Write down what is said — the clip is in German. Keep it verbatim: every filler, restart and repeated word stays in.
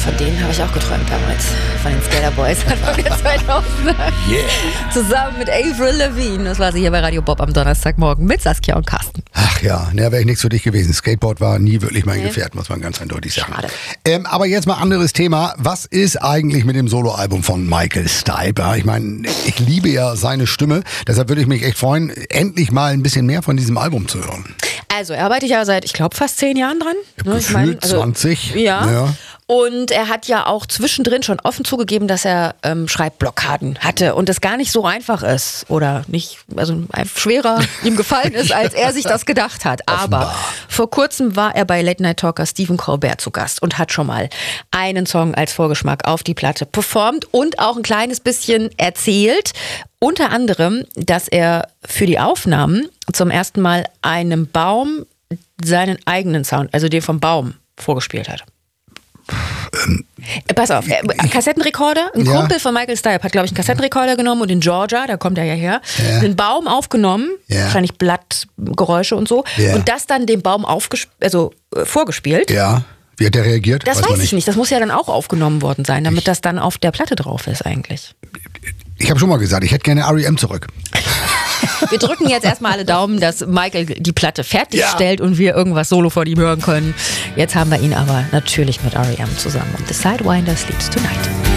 von denen habe ich auch geträumt damals. Von den Skater Boys Anfang der zweitausender. Yeah. Zusammen mit Avril Lavigne. Das war sie hier bei Radio Bob am Donnerstagmorgen mit Saskia und Carsten. Ach ja, ne, wäre ich nichts für dich gewesen. Skateboard war nie wirklich mein nee. Gefährt, muss man ganz eindeutig sagen. Schade. Ähm, aber jetzt mal anderes Thema. Was ist eigentlich mit dem Soloalbum von Michael Stipe? Ja, ich meine, ich liebe ja seine Stimme. Deshalb würde ich mich echt freuen, endlich mal ein bisschen mehr von diesem Album zu hören. Also, er arbeitet ja seit, ich glaube, fast zehn Jahren dran. Ne? Ich mein, also, zwanzig. Ja. ja. Und er hat ja auch zwischendrin schon offen zugegeben, dass er ähm, Schreibblockaden hatte und das gar nicht so einfach ist oder nicht, also schwerer ihm gefallen ist, als er sich das gedacht hat. Aber vor kurzem war er bei Late Night Talker Stephen Colbert zu Gast und hat schon mal einen Song als Vorgeschmack auf die Platte performt und auch ein kleines bisschen erzählt. Unter anderem, dass er für die Aufnahmen zum ersten Mal einem Baum seinen eigenen Sound, also den vom Baum, vorgespielt hat. Ähm, Pass auf, äh, Kassettenrekorder, ein ja. Kumpel von Michael Stipe hat, glaube ich, einen Kassettenrekorder genommen und in Georgia, da kommt er ja her, ja. einen Baum aufgenommen, ja. wahrscheinlich Blattgeräusche und so, ja. und das dann dem Baum aufgesp- also, äh, vorgespielt. Ja. Wie hat der reagiert? Das weiß, weiß ich nicht. Das muss ja dann auch aufgenommen worden sein, damit ich, das dann auf der Platte drauf ist eigentlich. Ich habe schon mal gesagt, ich hätte gerne R E M zurück. Wir drücken jetzt erstmal alle Daumen, dass Michael die Platte fertigstellt ja. und wir irgendwas Solo von ihm hören können. Jetzt haben wir ihn aber natürlich mit R E M zusammen. Und The Sidewinder Sleeps Tonight.